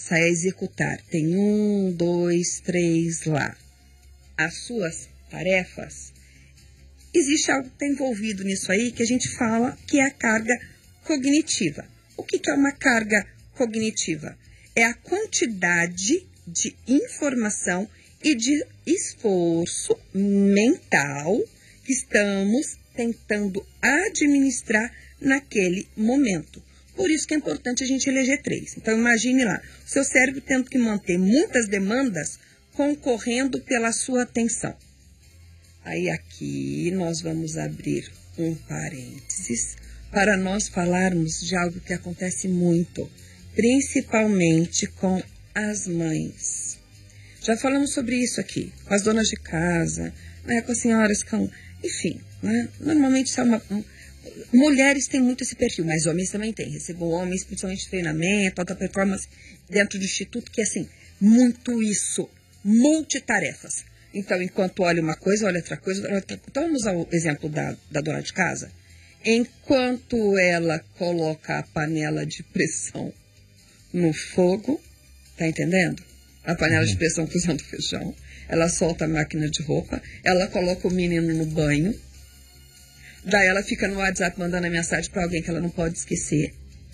sai a executar. Tem 1, 2, 3 lá. As suas tarefas, existe algo que está envolvido nisso aí que a gente fala que é a carga cognitiva. O que é uma carga cognitiva? É a quantidade de informação e de esforço mental que estamos tentando administrar naquele momento. Por isso que é importante a gente eleger 3. Então, imagine lá, o seu cérebro tendo que manter muitas demandas concorrendo pela sua atenção. Aí aqui nós vamos abrir um parênteses para nós falarmos de algo que acontece muito, principalmente com as mães. Já falamos sobre isso aqui, com as donas de casa, né, com as senhoras, enfim, né, normalmente isso é mulheres têm muito esse perfil, mas homens também têm. Recebo homens, principalmente treinamento, alta performance, dentro do instituto, que é assim, muito isso, multitarefas. Então, enquanto olha uma coisa, olha outra coisa, olha outra coisa. Então, vamos ao exemplo da dona de casa. Enquanto ela coloca a panela de pressão no fogo, tá entendendo? A panela de pressão cozinhando feijão, ela solta a máquina de roupa, ela coloca o menino no banho, daí ela fica no WhatsApp mandando a mensagem para alguém que ela não pode esquecer.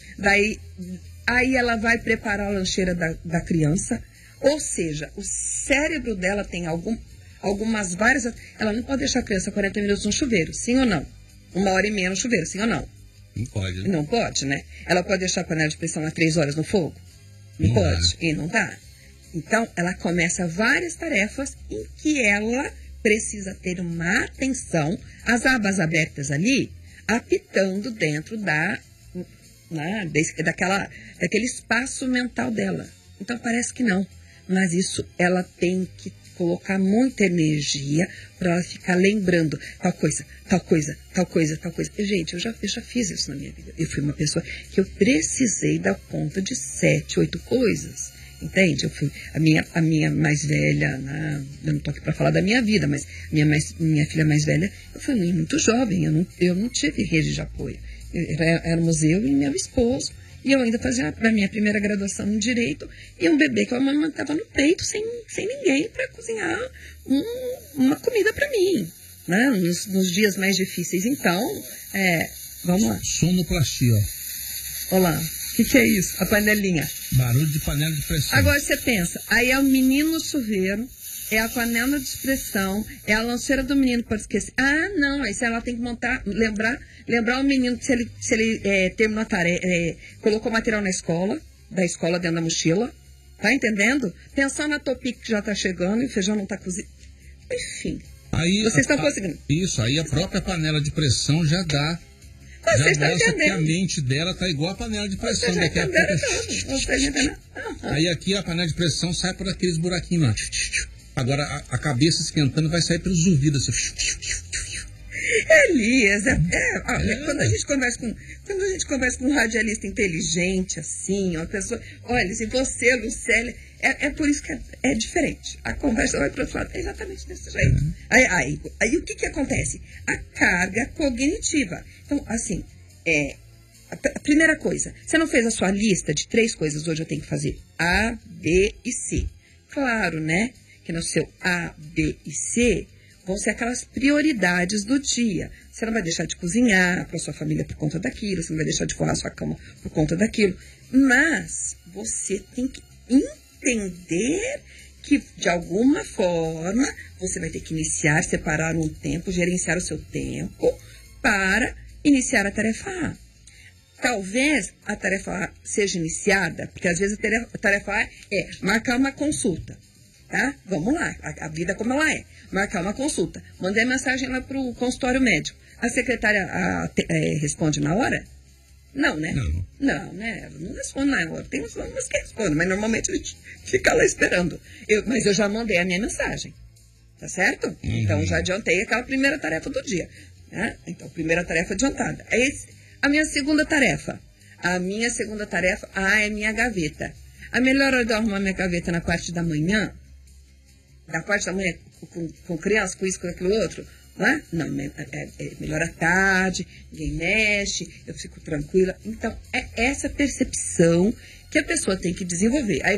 Aí ela vai preparar a lancheira da criança. Ou seja, o cérebro dela tem algumas várias... Ela não pode deixar a criança 40 minutos no chuveiro, sim ou não? 1h30 no chuveiro, sim ou não? Não pode. Não pode, né? Ela pode deixar a panela de pressão há 3 horas no fogo? Não pode. E não dá. Então, ela começa várias tarefas em que ela precisa ter uma atenção, as abas abertas ali, apitando dentro daquele espaço mental dela. Então, parece que não. Mas isso, ela tem que colocar muita energia para ela ficar lembrando tal coisa, tal coisa, tal coisa, tal coisa. Gente, eu já fiz isso na minha vida. Eu fui uma pessoa que eu precisei dar conta de 7, 8 coisas. Entende? Eu fui a minha mais velha, eu não estou aqui para falar da minha vida, mas minha filha mais velha, eu fui muito jovem, eu não tive rede de apoio. Éramos eu e meu esposo. E eu ainda fazia a minha primeira graduação em Direito e um bebê que eu amamantava no peito sem ninguém para cozinhar uma comida para mim, né? Nos dias mais difíceis. Então, vamos lá. Sonoplastia. Olha lá. O que é isso? A panelinha. Barulho de panela de pressão. Agora você pensa, aí é o menino no chuveiro, é a panela de pressão, é a lancheira do menino para esquecer. Ah, não, aí ela tem que lembrar o menino que se ele terminou a tarefa, colocou material da escola dentro da mochila, tá entendendo? Pensar na Topic que já tá chegando e o feijão não tá cozido. Enfim, aí, vocês estão conseguindo. Isso, aí a própria panela de pressão já dá. Vocês já estão mostra entendendo. que a mente dela tá igual a panela de pressão. Vocês já entenderam. Aí aqui a panela de pressão sai por aqueles buraquinhos lá. Agora a cabeça esquentando vai sair pelos ouvidos. Elias, olha, quando a gente conversa com um radialista inteligente, assim, uma pessoa, olha, se você, Lucélia, é por isso que é diferente. A conversa vai para o outro lado, é exatamente desse jeito. Aí o que acontece? A carga cognitiva. Então, assim, a primeira coisa, você não fez a sua lista de 3 coisas hoje eu tenho que fazer? A, B e C. Claro, né? Que no seu A, B e C vão ser aquelas prioridades do dia. Você não vai deixar de cozinhar para sua família por conta daquilo, você não vai deixar de forrar sua cama por conta daquilo. Mas você tem que entender que, de alguma forma, você vai ter que separar um tempo, gerenciar o seu tempo para iniciar a tarefa A. Talvez a tarefa A seja iniciada, porque às vezes a tarefa A é marcar uma consulta. Tá? Vamos lá, a vida como ela é. Marcar uma consulta. Mandei mensagem lá para o consultório médico. A secretária responde na hora? Não, né? Não, né? Ela não responde na hora. Tem umas que respondem, mas normalmente a gente fica lá esperando. Mas eu já mandei a minha mensagem. Tá certo? Então, já adiantei aquela primeira tarefa do dia. Né? Então, primeira tarefa adiantada. A minha segunda tarefa. É minha gaveta. A melhor hora de eu arrumar minha gaveta na parte da manhã, com criança, com isso, com aquilo outro, não é? Não, é melhor à tarde, ninguém mexe, eu fico tranquila. Então, é essa percepção que a pessoa tem que desenvolver. Aí